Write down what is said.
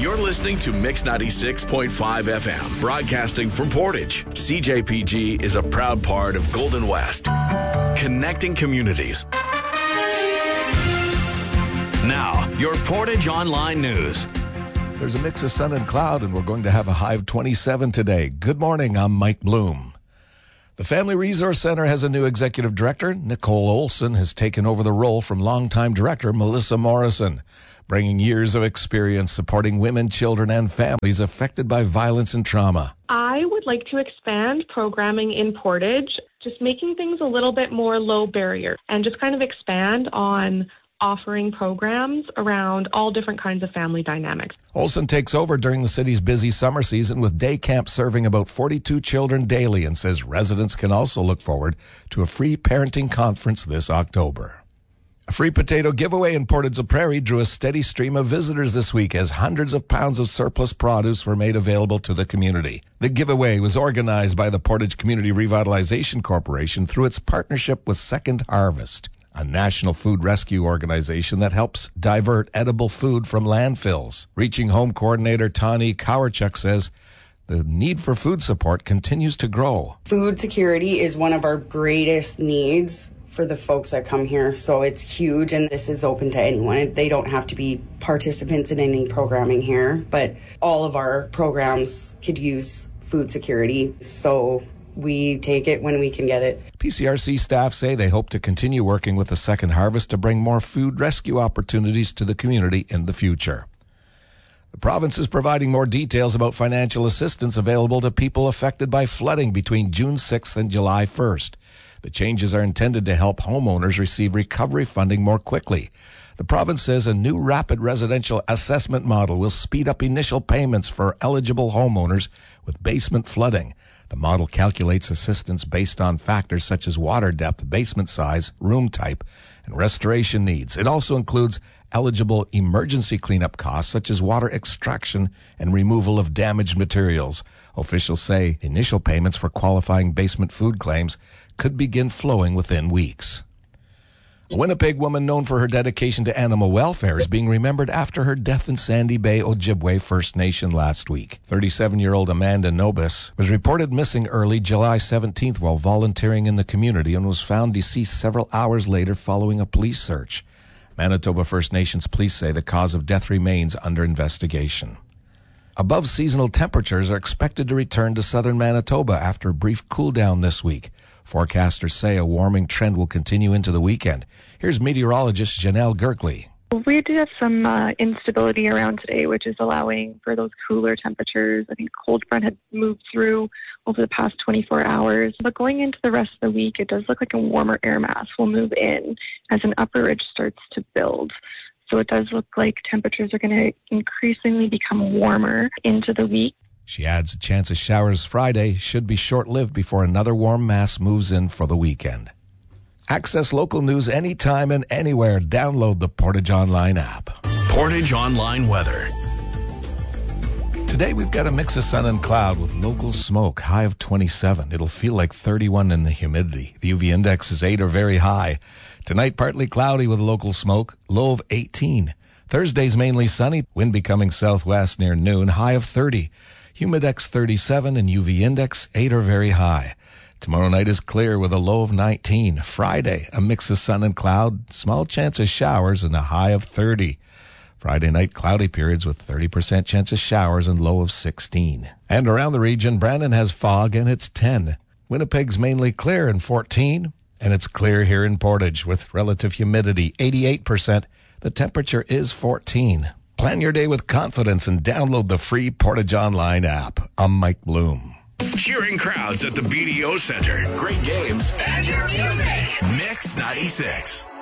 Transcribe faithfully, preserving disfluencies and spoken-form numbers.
You're listening to Mix ninety-six point five F M, broadcasting from Portage. C J P G is a proud part of Golden West, connecting communities. Now, your Portage Online News. There's a mix of sun and cloud, and we're going to have a high of twenty-seven today. Good morning, I'm Mike Bloom. The Family Resource Center has a new executive director. Nicole Olson has taken over the role from longtime director Melissa Morrison, bringing years of experience supporting women, children, and families affected by violence and trauma. I would like to expand programming in Portage, just making things a little bit more low barrier, and just kind of expand on offering programs around all different kinds of family dynamics. Olson takes over during the city's busy summer season with day camp serving about forty-two children daily, and says residents can also look forward to a free parenting conference this October. A free potato giveaway in Portage Prairie drew a steady stream of visitors this week as hundreds of pounds of surplus produce were made available to the community. The giveaway was organized by the Portage Community Revitalization Corporation through its partnership with Second Harvest, a national food rescue organization that helps divert edible food from landfills. Reaching Home coordinator Tani Kowarchuk says the need for food support continues to grow. Food security is one of our greatest needs for the folks that come here, so it's huge, and this is open to anyone. They don't have to be participants in any programming here, but all of our programs could use food security, so we take it when we can get it. P C R C staff say they hope to continue working with the Second Harvest to bring more food rescue opportunities to the community in the future. The province is providing more details about financial assistance available to people affected by flooding between June sixth and July first. The changes are intended to help homeowners receive recovery funding more quickly. The province says a new rapid residential assessment model will speed up initial payments for eligible homeowners with basement flooding. The model calculates assistance based on factors such as water depth, basement size, room type, and restoration needs. It also includes eligible emergency cleanup costs such as water extraction and removal of damaged materials. Officials say initial payments for qualifying basement food claims could begin flowing within weeks. A Winnipeg woman known for her dedication to animal welfare is being remembered after her death in Sandy Bay, Ojibwe First Nation last week. thirty-seven-year-old Amanda Nobis was reported missing early July seventeenth while volunteering in the community and was found deceased several hours later following a police search. Manitoba First Nations police say the cause of death remains under investigation. Above seasonal temperatures are expected to return to southern Manitoba after a brief cool down this week. Forecasters say a warming trend will continue into the weekend. Here's meteorologist Janelle Gerkley. We do have some uh, instability around today, which is allowing for those cooler temperatures. I think cold front had moved through over the past twenty-four hours. But going into the rest of the week, it does look like a warmer air mass will move in as an upper ridge starts to build. So it does look like temperatures are going to increasingly become warmer into the week. She adds a chance of showers Friday should be short-lived before another warm mass moves in for the weekend. Access local news anytime and anywhere. Download the Portage Online app. Portage Online weather. Today we've got a mix of sun and cloud with local smoke, high of twenty-seven. It'll feel like thirty-one in the humidity. The U V index is eight or very high. Tonight partly cloudy with local smoke, low of eighteen. Thursday's mainly sunny, wind becoming southwest near noon, high of thirty. Humidex thirty-seven and U V index eight or very high. Tomorrow night is clear with a low of nineteen. Friday, a mix of sun and cloud, small chance of showers and a high of thirty. Friday night, cloudy periods with thirty percent chance of showers and low of sixteen. And around the region, Brandon has fog and it's ten. Winnipeg's mainly clear and fourteen. And it's clear here in Portage with relative humidity eighty-eight percent. The temperature is fourteen. Plan your day with confidence and download the free Portage Online app. I'm Mike Bloom. Cheering crowds at the B D O Center. Great games. And your music. Mix ninety-six.